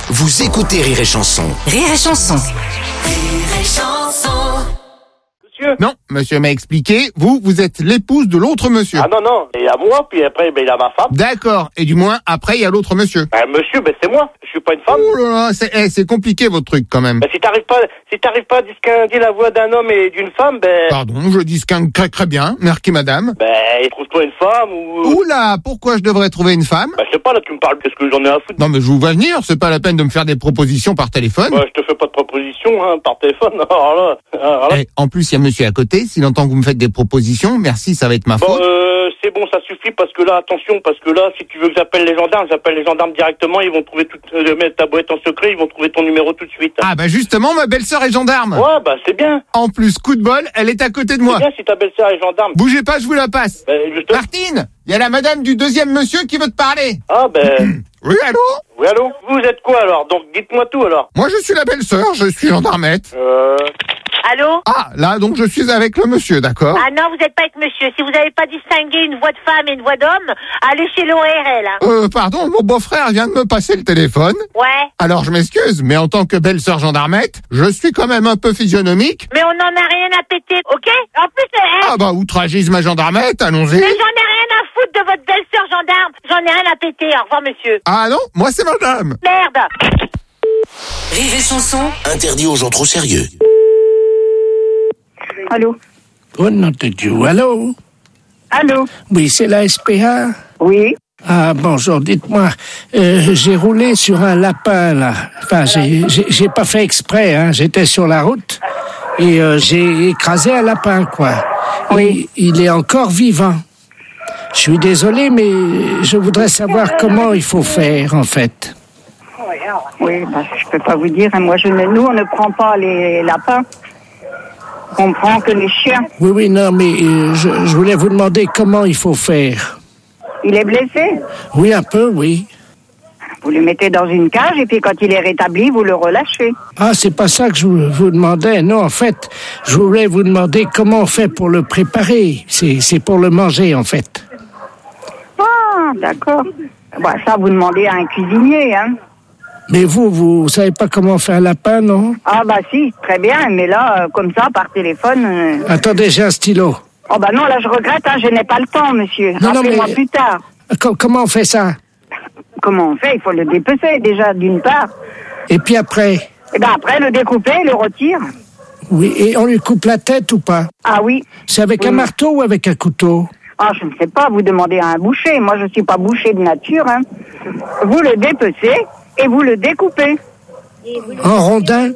Vous écoutez Rire et Chanson. Rire et Chanson. Rire et Chanson. Monsieur? Non, monsieur m'a expliqué, vous êtes l'épouse de l'autre monsieur. Ah non, il y a moi, puis après il a ma femme. D'accord, et du moins, après il y a l'autre monsieur. Monsieur, c'est moi, je suis pas une femme. Oh là là, c'est compliqué votre truc quand même. Si t'arrives pas à distinguer la voix d'un homme et d'une femme, Pardon, je distingue très bien, merci madame. trouve-toi une femme ou... Oula, pourquoi je devrais trouver une femme? Je sais pas, là tu me parles, qu'est-ce que j'en ai à foutre? Non mais je vous vois venir, c'est pas la peine de me faire des propositions par téléphone. Je te fais pas de proposition, par téléphone, alors là. Et en plus, il y a monsieur à côté, s'il entend que vous me faites des propositions, merci, ça va être ma faute. C'est bon, ça suffit, parce que là, attention, si tu veux que j'appelle les gendarmes directement, ils vont trouver mettre ta boîte en secret, ils vont trouver ton numéro tout de suite. Ah justement, ma belle-sœur est gendarme. Ouais, c'est bien. En plus, coup de bol, elle est à côté de moi. C'est bien si ta belle-sœur est gendarme. Bougez pas, je vous la passe. Martine, il y a la madame du deuxième monsieur qui veut te parler. Oui, allô? Oui, allô? Vous êtes quoi alors? Donc dites-moi tout alors. Moi je suis la belle-sœur, je suis gendarmette. Allô? Ah, là donc je suis avec le monsieur, d'accord? Ah non, vous n'êtes pas avec monsieur. Si vous n'avez pas distingué une voix de femme et une voix d'homme, allez chez l'ORL. Pardon, mon beau-frère vient de me passer le téléphone. Ouais. Alors je m'excuse, mais en tant que belle-sœur gendarmette, je suis quand même un peu physionomique. Mais on n'en a rien à péter, ok? En plus, Outragisme à gendarmette, allons-y. mais j'en ai rien à foutre de votre belle-sœur gendarme. J'en ai rien à péter. Au revoir, monsieur. Ah non, moi c'est madame. Merde. Rire et Chanson. Interdit aux gens trop sérieux. Allô? Oh nom de Dieu, allô? Allô? Oui, c'est la SPA? Oui. Ah, bonjour, dites-moi, j'ai roulé sur un lapin, là. Enfin, j'ai pas fait exprès, hein. J'étais sur la route et j'ai écrasé un lapin, quoi. Oui. Il est encore vivant. Je suis désolé, mais je voudrais savoir comment il faut faire, en fait. Oui, je peux pas vous dire. Moi, nous, on ne prend pas les lapins. On prend que les chiens. Oui, non, mais je voulais vous demander comment il faut faire. Il est blessé? Oui, un peu, oui. Vous le mettez dans une cage et puis quand il est rétabli, vous le relâchez. Ah, c'est pas ça que je vous demandais. Non, en fait, je voulais vous demander comment on fait pour le préparer. C'est pour le manger, en fait. Ah, d'accord. Ça, vous demandez à un cuisinier, hein. Mais vous savez pas comment faire un lapin, non? Ah, si, très bien. Mais là, comme ça, par téléphone... Attendez, j'ai un stylo. Oh, non, là, je regrette, je n'ai pas le temps, monsieur. Appelez-moi plus tard. Comment on fait ça? Comment on fait? Il faut le dépecer, déjà, d'une part. Et puis après? Après, le découper, le retire. Oui, et on lui coupe la tête ou pas? Ah oui. C'est avec un marteau ou avec un couteau? Ah, je ne sais pas, vous demandez à un boucher. Moi, je ne suis pas boucher de nature, hein. Vous le dépecez et vous le découpez. En rondins?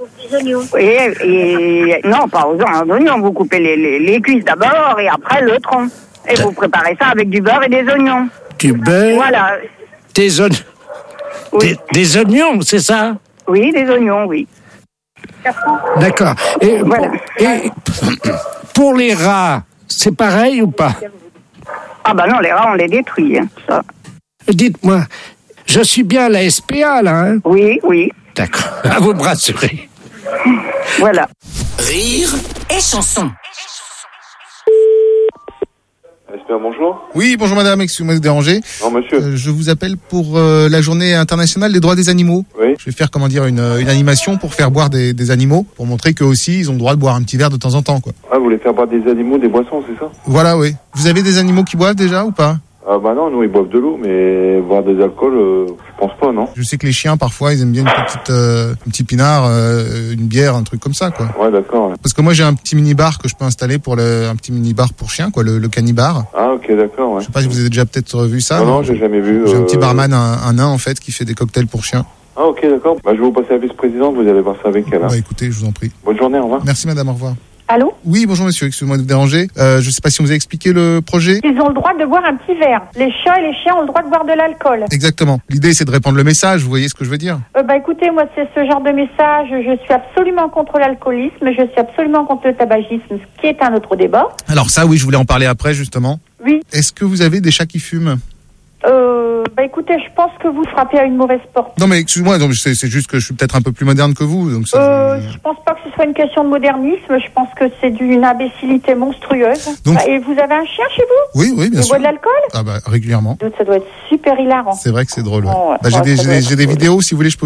Et non, pas en oignons. Vous coupez les cuisses d'abord et après le tronc. Et vous préparez ça avec du beurre et des oignons. Du beurre? Voilà. Des oignons? Oui. Des oignons, c'est ça? Oui, des oignons, oui. D'accord. Et, voilà. pour les rats, c'est pareil ou pas? Ah non, les rats, on les détruit, hein, ça. Dites-moi, je suis bien à la SPA, là, hein? Oui, oui. D'accord, à vous me rassurer. Voilà. Rire et Chanson. Bonjour. Oui, bonjour madame, excusez-moi de déranger. Non, monsieur. Je vous appelle pour la journée internationale des droits des animaux. Oui. Je vais faire, une animation pour faire boire des animaux, pour montrer qu'eux aussi, ils ont le droit de boire un petit verre de temps en temps, quoi. Ah, vous voulez faire boire des animaux, des boissons, c'est ça? Voilà, oui. Vous avez des animaux qui boivent déjà ou pas? Ah non, nous ils boivent de l'eau, mais boire des alcools, je pense pas, non? Je sais que les chiens, parfois, ils aiment bien un petit pinard, une bière, un truc comme ça, quoi. Ouais, d'accord. Ouais. Parce que moi, j'ai un petit mini-bar que je peux installer pour un petit mini-bar pour chiens, quoi, le canibar. Ah, ok, d'accord, ouais. Je sais pas si vous avez déjà peut-être vu ça. Non, j'ai jamais vu. J'ai un petit barman, un nain, en fait, qui fait des cocktails pour chiens. Ah, ok, d'accord. Je vais vous passer la vice-présidente, vous allez voir ça avec elle. Hein. Écoutez, je vous en prie. Bonne journée, au revoir. Merci madame, au revoir. Allô? Oui, bonjour monsieur, excusez-moi de vous déranger. Je sais pas si on vous a expliqué le projet. Ils ont le droit de boire un petit verre. Les chats et les chiens ont le droit de boire de l'alcool. Exactement. L'idée, c'est de répandre le message, vous voyez ce que je veux dire? Écoutez, moi, c'est ce genre de message. Je suis absolument contre l'alcoolisme. Je suis absolument contre le tabagisme, ce qui est un autre débat. Alors ça, oui, je voulais en parler après, justement. Oui. Est-ce que vous avez des chats qui fument? Écoutez, je pense que vous frappez à une mauvaise porte. Non, mais excuse-moi, c'est juste que je suis peut-être un peu plus moderne que vous. Donc je pense pas que ce soit une question de modernisme. Je pense que c'est d'une imbécilité monstrueuse. Donc... Et vous avez un chien chez vous? Oui, bien sûr. Il boit de l'alcool? Ah régulièrement. Ça doit être super hilarant. C'est vrai que c'est drôle. Ouais. Ouais, j'ai des vidéos, si vous voulez, je peux